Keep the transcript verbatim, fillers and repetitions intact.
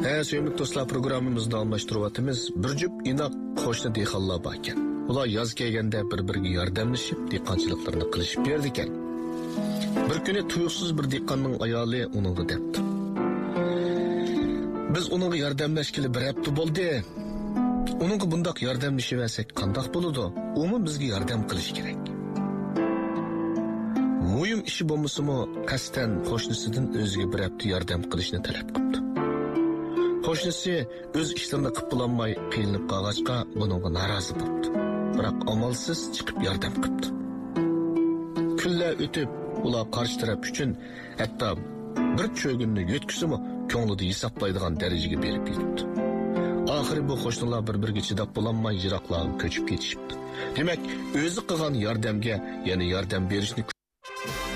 He, sevimli dostlar, programımızda almıştırıvatımız bir cüp inak qo'shni dehqonlar bor ekan. Ular yoz kelganda bir-biriga yordamlashib dehqonchiliklarni qilishib berdi ekan. Bir kuni tuyuqsiz bir dehqonning ayoli uningga debdi. Biz uningga yordamlashgili bir hafta bo'ldi. Uningga bundoq yordamlashaversak qandoq bo'ladi? Umi bizga yordam qilish kerak. Muhim ishi bo'lmasa-mu, qasdan qo'shnisidan o'ziga bir hafta yordam qilishni talab qildi. Qo'shnisi o'z ishlarini qilib bo'lolmay qiynalib qolgachqa buningga norozi bo'ldi. Biroq amalsiz chiqib yordam qildi. Kunlar o'tib, ular qarshi taraf uchun hatto bir cho'ginni yo'tkisimi ko'nglida hisoblaydigan darajaga berib yetdi. Oxiri bu qo'shnilar bir-biriga chidab bo'lolmay yiroqlarga ko'chib ketishibdi. Demak, o'zi qilgan yordamga yana yordam berishni